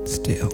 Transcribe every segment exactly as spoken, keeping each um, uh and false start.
still.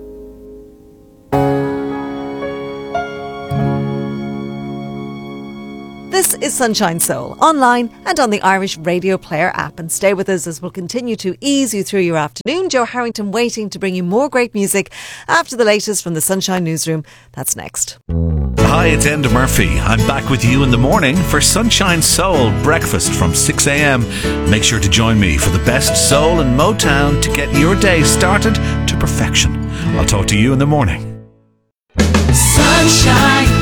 This is Sunshine Soul, online and on the Irish Radio Player app. And stay with us as we'll continue to ease you through your afternoon. Joe Harrington waiting to bring you more great music after the latest from the Sunshine Newsroom. That's next. Hi, it's Enda Murphy. I'm back with you in the morning for Sunshine Soul breakfast from six a.m. Make sure to join me for the best soul and Motown to get your day started to perfection. I'll talk to you in the morning. Sunshine.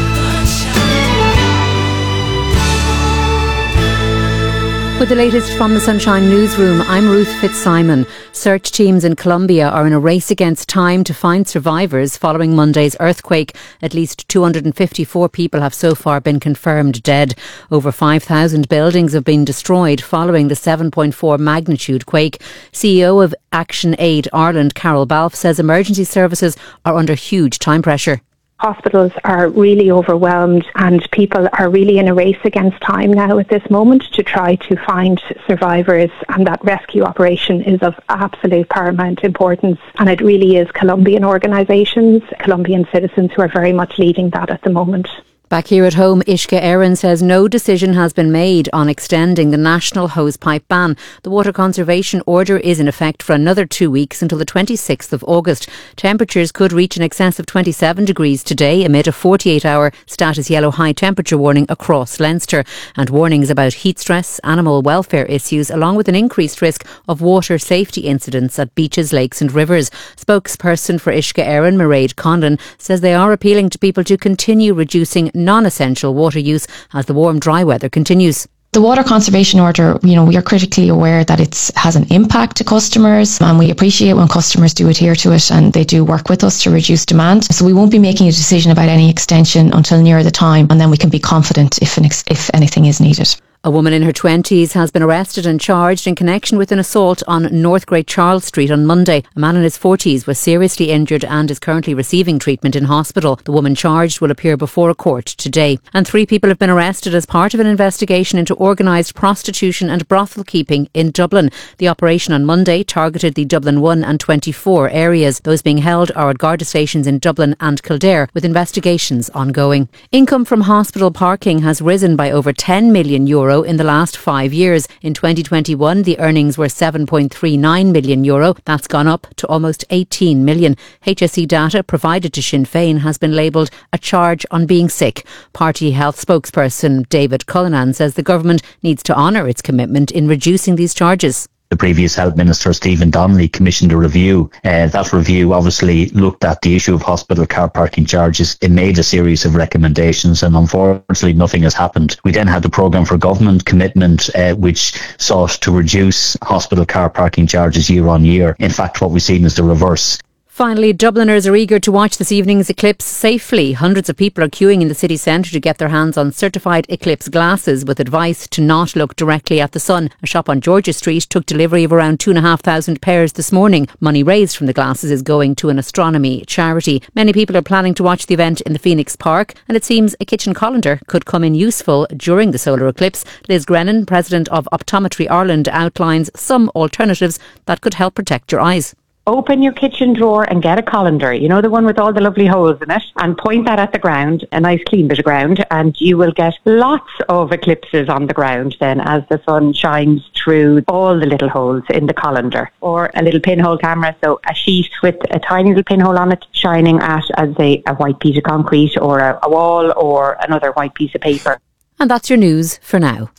With the latest from the Sunshine Newsroom, I'm Ruth Fitzsimon. Search teams in Colombia are in a race against time to find survivors following Monday's earthquake. At least two hundred fifty-four people have so far been confirmed dead. Over five thousand buildings have been destroyed following the seven point four magnitude quake. C E O of Action Aid Ireland, Carol Balfe, says emergency services are under huge time pressure. Hospitals are really overwhelmed and people are really in a race against time now at this moment to try to find survivors, and that rescue operation is of absolute paramount importance, and it really is Colombian organisations, Colombian citizens who are very much leading that at the moment. Back here at home, Ishka Erin says no decision has been made on extending the national hosepipe ban. The water conservation order is in effect for another two weeks until the twenty-sixth of August. Temperatures could reach in excess of twenty-seven degrees today amid a forty-eight hour status yellow high temperature warning across Leinster, and warnings about heat stress, animal welfare issues, along with an increased risk of water safety incidents at beaches, lakes and rivers. Spokesperson for Ishka Erin, Mairead Conlon, says they are appealing to people to continue reducing non-essential water use as the warm, dry weather continues. The water conservation order, you know, we are critically aware that it has an impact to customers, and we appreciate when customers do adhere to it and they do work with us to reduce demand. So we won't be making a decision about any extension until near the time, and then we can be confident if an ex- if anything is needed. A woman in her twenties has been arrested and charged in connection with an assault on North Great Charles Street on Monday. A man in his forties was seriously injured and is currently receiving treatment in hospital. The woman charged will appear before a court today. And three people have been arrested as part of an investigation into organised prostitution and brothel keeping in Dublin. The operation on Monday targeted the Dublin one and twenty-four areas. Those being held are at Garda stations in Dublin and Kildare, with investigations ongoing. Income from hospital parking has risen by over ten million euro in the last five years. In twenty twenty-one, the earnings were seven point three nine million euro. That's gone up to almost eighteen million. H S E data provided to Sinn Féin has been labelled a charge on being sick. Party health spokesperson David Cullinan says the government needs to honour its commitment in reducing these charges. The previous Health Minister, Stephen Donnelly, commissioned a review. Uh, that review obviously looked at the issue of hospital car parking charges. It made a series of recommendations, and unfortunately nothing has happened. We then had the Programme for Government Commitment, uh, which sought to reduce hospital car parking charges year on year. In fact, what we've seen is the reverse. Finally, Dubliners are eager to watch this evening's eclipse safely. Hundreds of people are queuing in the city centre to get their hands on certified eclipse glasses with advice to not look directly at the sun. A shop on George's Street took delivery of around two and a half thousand pairs this morning. Money raised from the glasses is going to an astronomy charity. Many people are planning to watch the event in the Phoenix Park, and it seems a kitchen colander could come in useful during the solar eclipse. Liz Grennan, President of Optometry Ireland, outlines some alternatives that could help protect your eyes. Open your kitchen drawer and get a colander, you know, the one with all the lovely holes in it, and point that at the ground, a nice clean bit of ground, and you will get lots of eclipses on the ground then as the sun shines through all the little holes in the colander. Or a little pinhole camera, so a sheet with a tiny little pinhole on it shining at, as a, a white piece of concrete or a, a wall or another white piece of paper. And that's your news for now.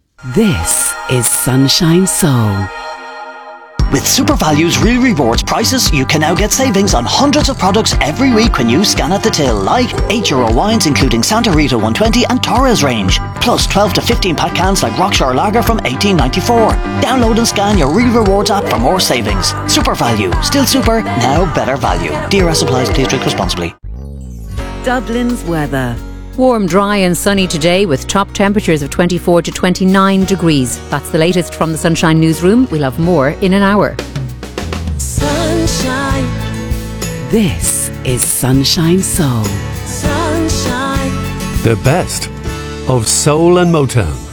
This is Sunshine Soul. With SuperValue's Real Rewards prices, you can now get savings on hundreds of products every week when you scan at the till, like eight euro wines including Santa Rita one twenty and Torres range, plus twelve to fifteen pack cans like Rockshore Lager from eighteen ninety-four. Download and scan your Real Rewards app for more savings. SuperValue, still super, now better value. D R S applies, please drink responsibly. Dublin's weather. Warm, dry and sunny today with top temperatures of twenty-four to twenty-nine degrees. That's the latest from the Sunshine Newsroom. We'll have more in an hour. Sunshine. This is Sunshine Soul. Sunshine. The best of soul and Motown.